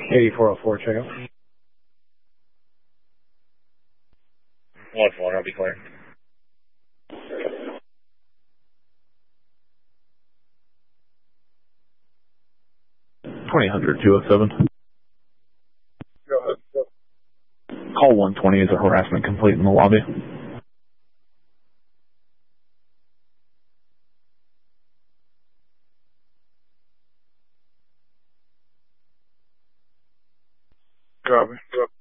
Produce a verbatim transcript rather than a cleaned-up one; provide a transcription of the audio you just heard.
eighty-four oh four, check out. one four, I'll be clear. twenty hundred, two oh seven. Go ahead. Go. Call one twenty is a harassment complete in the lobby. Copy. Copy.